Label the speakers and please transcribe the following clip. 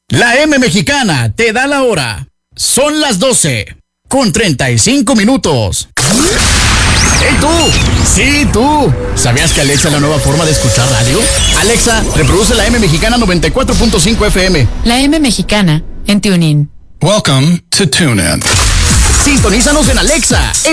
Speaker 1: La M Mexicana te da la hora. Son las 12:35. ¡Hey tú! ¡Sí, tú! ¿Sabías que Alexa es la nueva forma de escuchar radio? Alexa, reproduce la M Mexicana 94.5 FM.
Speaker 2: La M Mexicana en TuneIn.
Speaker 3: Welcome to TuneIn.
Speaker 1: Sintonízanos en Alexa, en